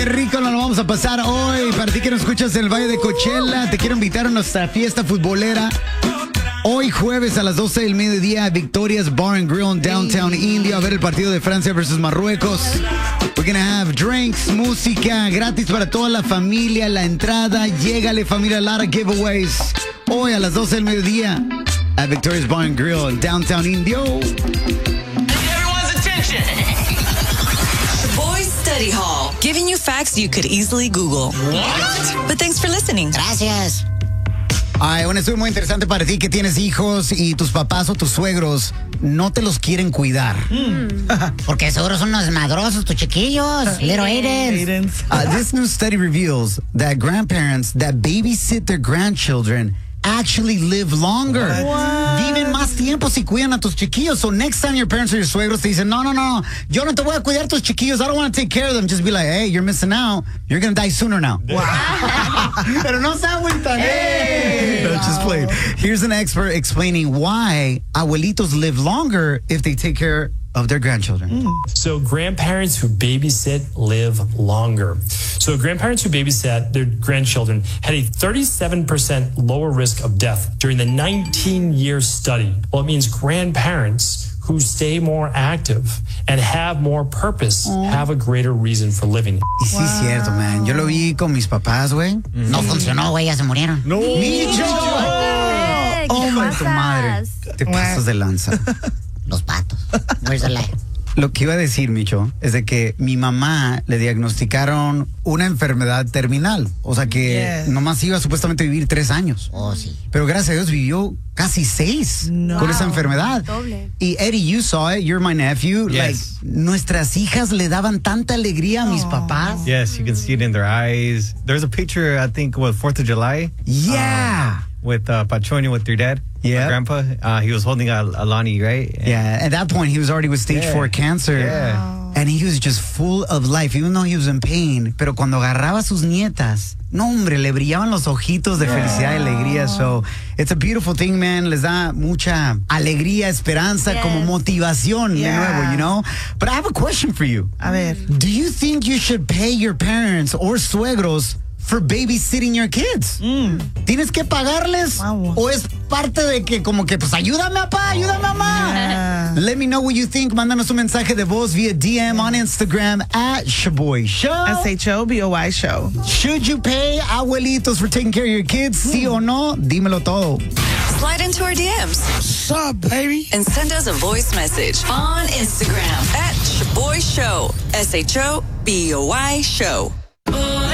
Qué rico nos lo vamos a pasar hoy. Para ti que nos escuchas en el Valle de Coachella, te quiero invitar a nuestra fiesta futbolera. Hoy jueves a las 12 del mediodía, Victoria's Bar and Grill en Downtown India, a ver el partido de Francia versus Marruecos. We're gonna have drinks, música, gratis para toda la familia, la entrada. Llégale, familia, a lot of giveaways. Hoy a las 12 del mediodía, at Victoria's Bar and Grill en Downtown India. Everyone's attention. Boys Study Hall, giving you facts you could easily Google. What? But thanks for listening. Gracias. Ay, un estudio muy interesante para ti que tienes hijos y tus papás o tus suegros no te los quieren cuidar. Porque seguro son unos madrosos tus chiquillos. Little Aidens. This new study reveals that grandparents that babysit their grandchildren actually live longer. Viven más tiempo si cuidan a tus chiquillos. So next time your parents or your suegros te dicen, no, yo no te voy a cuidar tus chiquillos. I don't want to take care of them. Just be like, hey, you're missing out. You're going to die sooner now. Pero no se agüitan. Hey. No, just playing. Here's an expert explaining why abuelitos live longer if they take care of their grandchildren. So grandparents who babysit live longer. So grandparents who babysat their grandchildren had a 37% lower risk of death during the 19-year study. Well, it means grandparents who stay more active and have more purpose have a greater reason for living. Y sí, es cierto, man. Yo lo vi con mis papás, güey. No funcionó, güey, ya se murieron. No. ¡Micho! ¡Oh, tu madre! Te pasas de lanza. Los patos. Where's the light? Lo que iba a decir, Micho, es de que mi mamá le diagnosticaron una enfermedad terminal. O sea que nomás iba supuestamente a vivir 3 años. Oh, sí. Pero gracias a Dios vivió casi 6 con esa enfermedad. Doble. Y Eddie, you saw it. You're my nephew. Yes. Like, nuestras hijas le daban tanta alegría a mis papás. Yes, you can see it in their eyes. There's a picture, I think, 4th of July. Yeah. With Pachoño, with your dad. Yeah. My grandpa. He was holding Alani, right? Yeah, at that point, he was already with stage 4 cancer. Yeah. And he was just full of life, even though he was in pain. Pero cuando agarraba a sus nietas, no, hombre, le brillaban los ojitos de felicidad y alegría. So, it's a beautiful thing, man. Les da mucha alegría, esperanza, como motivación de nuevo, you know? But I have a question for you. A ver. Do you think you should pay your parents or suegros for babysitting your kids? ¿Tienes que pagarles? Wow. ¿O es parte de que como que, pues, ayúdame, papá, ayúdame, mamá? Let me know what you think. Mándanos un mensaje de voz via DM on Instagram at Shaboy Show. SHOBOY Show. Should you pay abuelitos for taking care of your kids? ¿Sí o no? Dímelo todo. Slide into our DMs. What's up, baby? And send us a voice message on Instagram at Shaboy Show. SHOBOY Show.